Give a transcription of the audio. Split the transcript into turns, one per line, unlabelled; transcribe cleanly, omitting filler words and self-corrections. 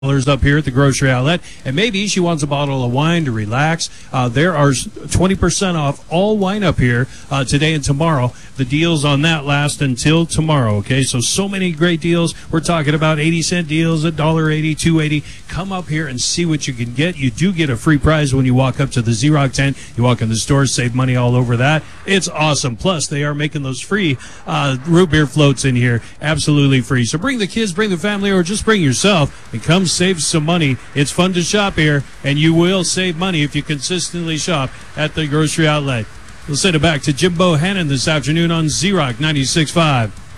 up here at the grocery outlet, and maybe she wants a bottle of wine to relax. There are 20% off all wine up here today and tomorrow. The deals on that last until tomorrow, okay? So many great deals. We're talking about 80-cent deals, $1.80, $2.80. Come up here and see what you can get. You do get a free prize when you walk up to the Z-Rock tent. You walk in the store, save money all over that. It's awesome. Plus, they are making those free root beer floats in here, absolutely free. So bring the kids, bring the family, or just bring yourself and come save some money. It's fun to shop here, and you will save money if you consistently shop at the grocery outlet. We'll send it back to Jim Bohannon this afternoon on Z-Rock 96.5.